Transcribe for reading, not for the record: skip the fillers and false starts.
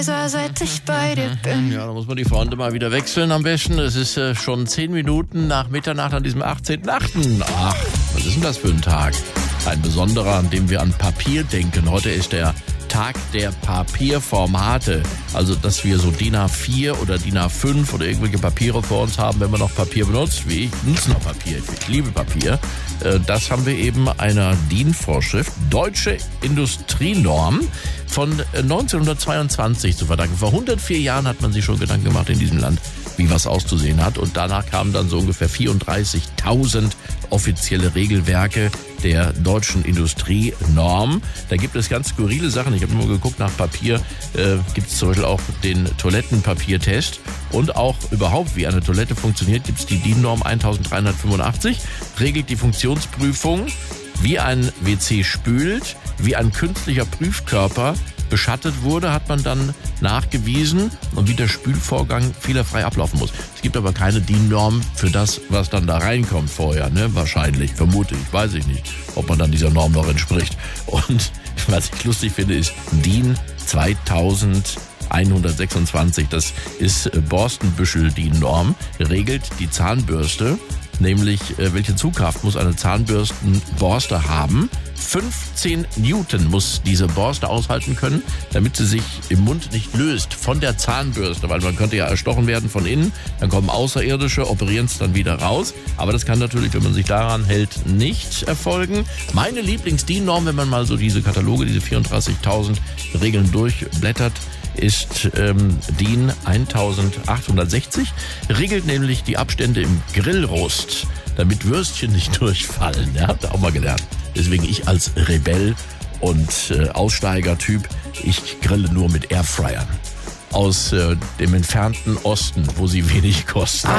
Seit ich bei dir bin. Ja, da muss man die Fronte mal wieder wechseln am besten. Es ist schon 10 Minuten nach Mitternacht an diesem 18.8. Ach, was ist denn das für ein Tag? Ein besonderer, an dem wir an Papier denken. Heute ist der Tag der Papierformate. Also, dass wir so DIN A4 oder DIN A5 oder irgendwelche Papiere vor uns haben, wenn man noch Papier benutzt, wie ich, nutze noch Papier. Ich liebe Papier. Das haben wir eben einer DIN-Vorschrift, Deutsche Industrienorm von 1922 zu verdanken. Vor 104 Jahren hat man sich schon Gedanken gemacht in diesem Land, wie was auszusehen hat. Und danach kamen dann so ungefähr 34.000 offizielle Regelwerke der deutschen Industrienorm. Da gibt es ganz skurrile Sachen. Ich habe nur geguckt nach Papier. Gibt es zum Beispiel auch den Toilettenpapiertest. Und auch überhaupt, wie eine Toilette funktioniert, gibt es die DIN-Norm 1385. Regelt die Funktionsprüfung, wie ein WC spült, wie ein künstlicher Prüfkörper beschattet wurde, hat man dann nachgewiesen und wie der Spülvorgang fehlerfrei ablaufen muss. Es gibt aber keine DIN-Norm für das, was dann da reinkommt vorher, ne? Wahrscheinlich, vermute ich, weiß ich nicht, ob man dann dieser Norm noch entspricht. Und was ich lustig finde, ist DIN 2126, das ist Borstenbüschel-DIN-Norm, regelt die Zahnbürste, nämlich welche Zugkraft muss eine Zahnbürstenborste haben. 15 Newton muss diese Borste aushalten können, damit sie sich im Mund nicht löst von der Zahnbürste, weil man könnte ja erstochen werden von innen, dann kommen Außerirdische, operieren es dann wieder raus, aber das kann natürlich, wenn man sich daran hält, nicht erfolgen. Meine Lieblings-DIN-Norm, wenn man mal so diese Kataloge, diese 34.000 Regeln durchblättert, ist DIN 1860, regelt nämlich die Abstände im Grillrost, damit Würstchen nicht durchfallen. Ja, habt ihr auch mal gelernt. Deswegen ich als Rebell und Aussteigertyp, ich grille nur mit Airfryern aus dem entfernten Osten, wo sie wenig kosten.